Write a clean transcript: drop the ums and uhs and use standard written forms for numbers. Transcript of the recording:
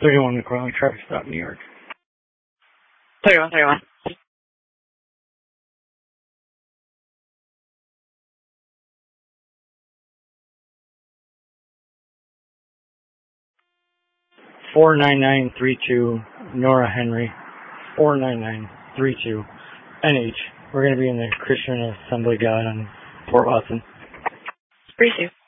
31 McClellan, traffic stop, New York. 31. 49932 Nora Henry, 49932 NH. We're going to be in the Christian Assembly God on Port Watson. Appreciate it.